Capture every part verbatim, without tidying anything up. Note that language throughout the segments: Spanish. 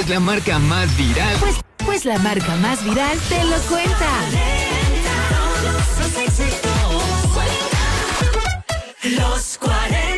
es la marca más viral? Pues, pues la marca más viral te lo cuenta. Los cuarenta.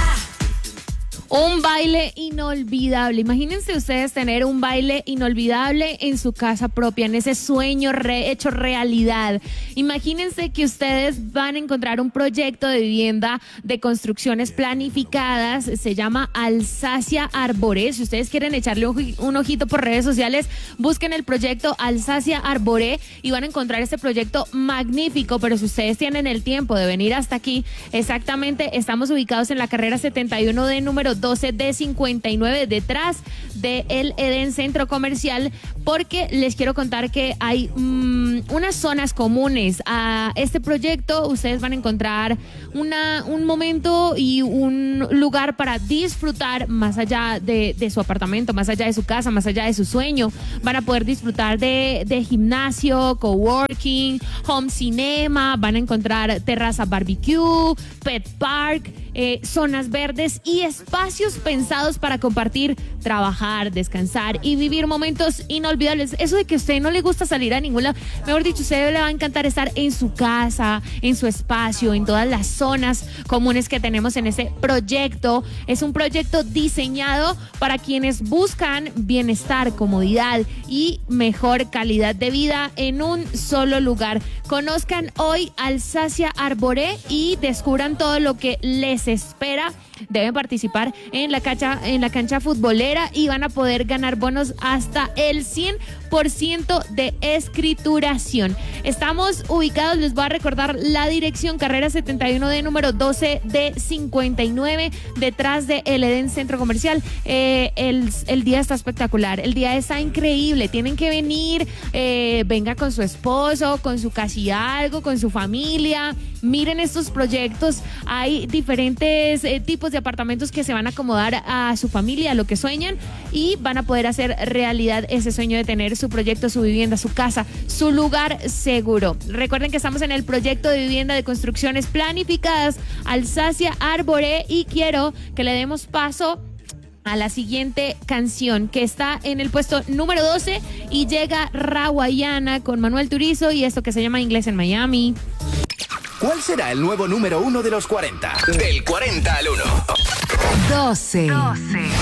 Un baile inolvidable. Imagínense ustedes tener un baile inolvidable en su casa propia, en ese sueño re- hecho realidad. Imagínense que ustedes van a encontrar un proyecto de vivienda de construcciones planificadas. Se llama Alsacia Arboré. Si ustedes quieren echarle un ojito por redes sociales, busquen el proyecto Alsacia Arboré y van a encontrar este proyecto magnífico. Pero si ustedes tienen el tiempo de venir hasta aquí, exactamente, estamos ubicados en la carrera setenta y uno D número doce D cincuenta y nueve, detrás del Edén Centro Comercial, porque les quiero contar que hay mmm, unas zonas comunes a este proyecto. Ustedes van a encontrar una, un momento y un lugar para disfrutar más allá de, de su apartamento, más allá de su casa, más allá de su sueño. Van a poder disfrutar de, de gimnasio, coworking, home cinema, van a encontrar terraza barbecue, pet park, eh, zonas verdes y espacios pensados para compartir, trabajar, descansar y vivir momentos inolvidables. Eso de que a usted no le gusta salir a ningún lado, mejor dicho, a usted le va a encantar estar en su casa, en su espacio, en todas las zonas comunes que tenemos en este proyecto. Es un proyecto diseñado para quienes buscan bienestar, comodidad y mejor calidad de vida en un solo lugar. Conozcan hoy Alsacia Arboré y descubran todo lo que les espera. Deben participar en la cancha, en la cancha futbolera y van a poder ganar bonos hasta el cien por ciento de escrituración. Estamos ubicados, les voy a recordar la dirección, carrera setenta y uno D número doce D cincuenta y nueve, detrás de el Edén Centro Comercial. Eh, el, el día está espectacular, el día está increíble, tienen que venir, eh, venga con su esposo, con su casi algo, con su familia. Miren estos proyectos, hay diferentes eh, tipos de apartamentos que se van a acomodar a su familia, a lo que sueñan, y van a poder hacer realidad ese sueño de tener su proyecto, su vivienda, su casa, su lugar seguro. Recuerden que estamos en el proyecto de vivienda de construcciones planificadas Alsacia Arboré y quiero que le demos paso a la siguiente canción que está en el puesto número doce y llega Rawayana con Manuel Turizo y esto que se llama Inglés en Miami. ¿Cuál será el nuevo número uno de los cuarenta? Del cuarenta al uno. doce. doce.